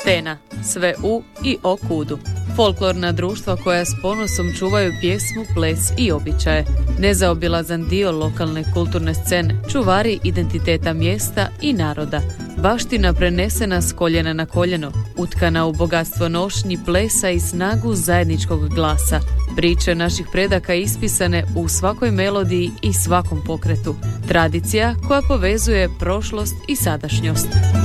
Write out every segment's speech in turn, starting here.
Tena, sve u i o Kudu. Folklorna društva koja s ponosom čuvaju pjesmu, ples i običaje. Nezaobilazan dio lokalne kulturne scene, čuvari identiteta mjesta i naroda. Baština prenesena s koljena na koljeno, utkana u bogatstvo nošnji, plesa i snagu zajedničkog glasa. Priče naših predaka ispisane u svakoj melodiji i svakom pokretu. Tradicija koja povezuje prošlost i sadašnjost.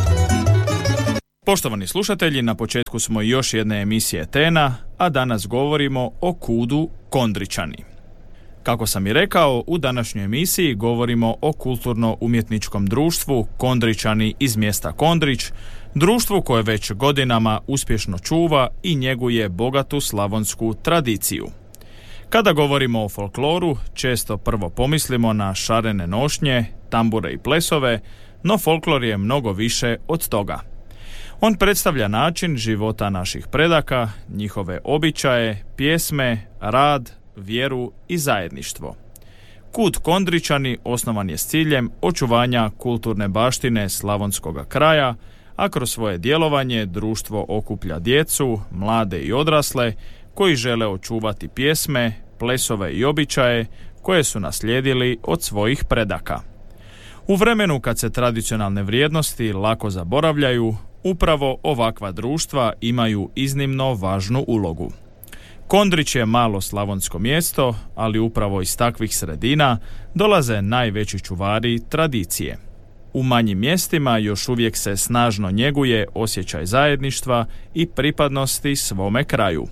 Poštovani slušatelji, na početku smo još jedne emisije Tena, a danas govorimo o Kudu Kondričani. Kako sam i rekao, u današnjoj emisiji govorimo o kulturno-umjetničkom društvu Kondričani iz mjesta Kondrić, društvu koje već godinama uspješno čuva i njeguje bogatu slavonsku tradiciju. Kada govorimo o folkloru, često prvo pomislimo na šarene nošnje, tambure i plesove, no folklor je mnogo više od toga. On predstavlja način života naših predaka, njihove običaje, pjesme, rad, vjeru i zajedništvo. Kud Kondričani osnovan je s ciljem očuvanja kulturne baštine slavonskoga kraja, a kroz svoje djelovanje društvo okuplja djecu, mlade i odrasle koji žele očuvati pjesme, plesove i običaje koje su naslijedili od svojih predaka. U vremenu kad se tradicionalne vrijednosti lako zaboravljaju, upravo ovakva društva imaju iznimno važnu ulogu. Kondrić je malo slavonsko mjesto, ali upravo iz takvih sredina dolaze najveći čuvari tradicije. U manjim mjestima još uvijek se snažno njeguje osjećaj zajedništva i pripadnosti svome kraju.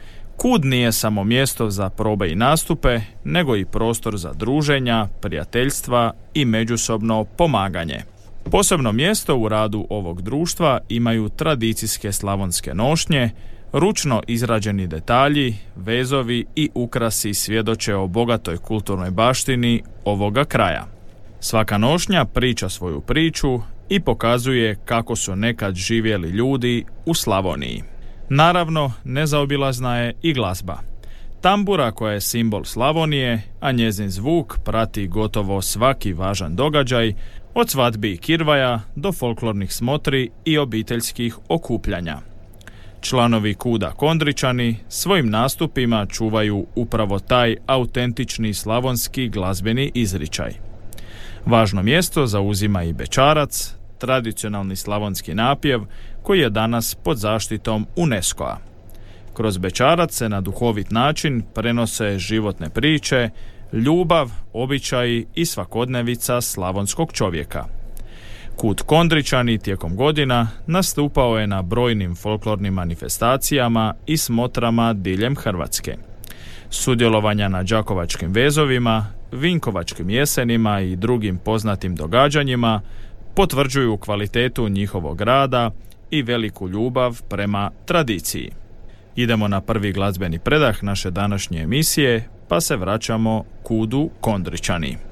Kud nije samo mjesto za probe i nastupe, nego i prostor za druženja, prijateljstva i međusobno pomaganje. Posebno mjesto u radu ovog društva imaju tradicijske slavonske nošnje, ručno izrađeni detalji, vezovi i ukrasi svjedoče o bogatoj kulturnoj baštini ovoga kraja. Svaka nošnja priča svoju priču i pokazuje kako su nekad živjeli ljudi u Slavoniji. Naravno, nezaobilazna je i glazba. Tambura koja je simbol Slavonije, a njezin zvuk prati gotovo svaki važan događaj, od svadbi i kirvaja do folklornih smotri i obiteljskih okupljanja. Članovi Kuda Kondričani svojim nastupima čuvaju upravo taj autentični slavonski glazbeni izričaj. Važno mjesto zauzima i bećarac, tradicionalni slavonski napjev koji je danas pod zaštitom UNESCO-a. Kroz bećarac se na duhovit način prenose životne priče, ljubav, običaji i svakodnevica slavonskog čovjeka. Kud Kondričani tijekom godina nastupao je na brojnim folklornim manifestacijama i smotrama diljem Hrvatske. Sudjelovanja na đakovačkim vezovima, vinkovačkim jesenima i drugim poznatim događanjima potvrđuju kvalitetu njihovog rada i veliku ljubav prema tradiciji. Idemo na prvi glazbeni predah naše današnje emisije, pa se vraćamo Kudu Kondričani.